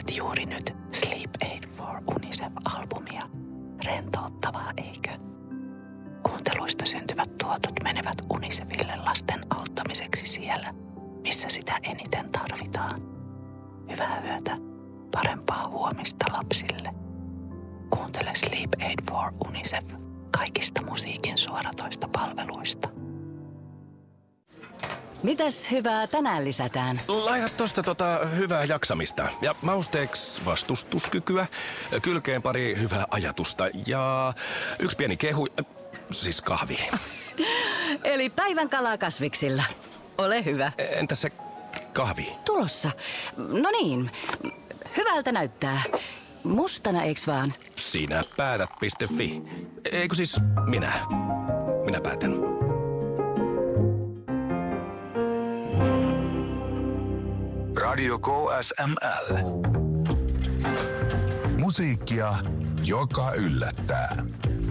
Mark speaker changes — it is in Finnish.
Speaker 1: Kuuntelet juuri nyt Sleep Aid for UNICEF-albumia. Rentouttavaa, eikö? Kuunteluista syntyvät tuotot menevät UNICEFille lasten auttamiseksi siellä, missä sitä eniten tarvitaan. Hyvää yötä, parempaa huomista lapsille. Kuuntele Sleep Aid for UNICEF kaikista musiikin suoratoista palveluista.
Speaker 2: Mitäs hyvää tänään lisätään?
Speaker 3: Laita tosta hyvää jaksamista ja mausteeksi vastustuskykyä, kylkeen pari hyvää ajatusta ja yksi pieni kehu, siis kahvi.
Speaker 2: Eli päivän kalaa kasviksilla. Ole hyvä.
Speaker 3: Entäs se kahvi?
Speaker 2: Tulossa. No niin, hyvältä näyttää. Mustana eiks vaan?
Speaker 3: Sinä päätät.fi. Eikö siis minä? Minä päätän.
Speaker 4: Radio KSML. Musiikkia, joka yllättää.